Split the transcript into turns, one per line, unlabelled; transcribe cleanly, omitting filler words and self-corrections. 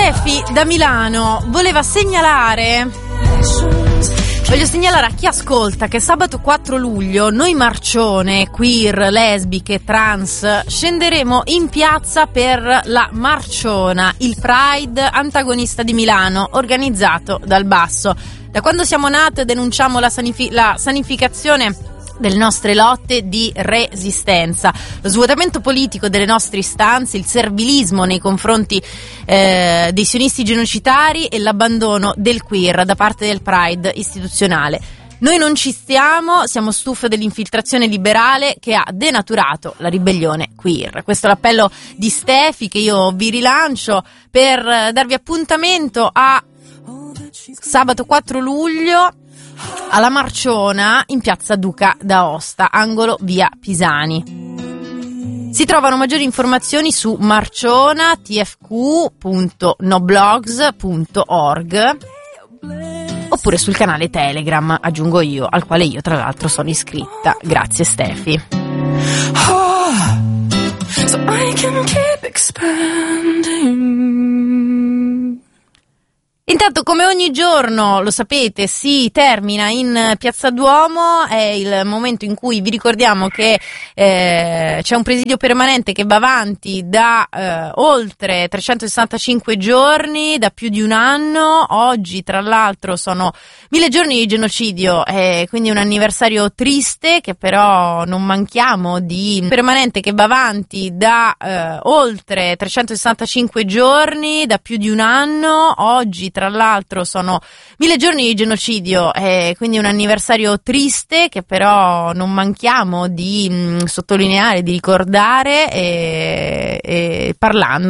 Stefi da Milano voglio segnalare a chi ascolta che sabato 4 luglio noi marcione, queer, lesbiche, trans scenderemo in piazza per la Marciona, il Pride antagonista di Milano, organizzato dal Basso. Da quando siamo nate denunciamo la sanificazione delle nostre lotte di resistenza, lo svuotamento politico delle nostre istanze, il servilismo nei confronti dei sionisti genocidari e l'abbandono del queer da parte del Pride istituzionale. Noi non ci stiamo, siamo stufe dell'infiltrazione liberale che ha denaturato la ribellione queer. Questo è l'appello di Stefi che io vi rilancio per darvi appuntamento a sabato 4 luglio alla Marciona in piazza Duca d'Aosta, angolo via Pisani. Si trovano maggiori informazioni su marcionatfq.noblogs.org oppure sul canale Telegram, aggiungo io, al quale io tra l'altro sono iscritta. Grazie Stefi. So I can keep expanding. Intanto, come ogni giorno, lo sapete, si termina in Piazza Duomo, è il momento in cui vi ricordiamo che c'è un presidio permanente che va avanti da oltre 365 giorni, da più di un anno. Oggi, tra l'altro, sono 1000 giorni di genocidio, quindi un anniversario triste che però non manchiamo di permanente che va avanti da oltre 365 giorni, da più di un anno. Oggi, tra l'altro, sono 1000 giorni di genocidio, quindi un anniversario triste che però non manchiamo di sottolineare, di ricordare, parlando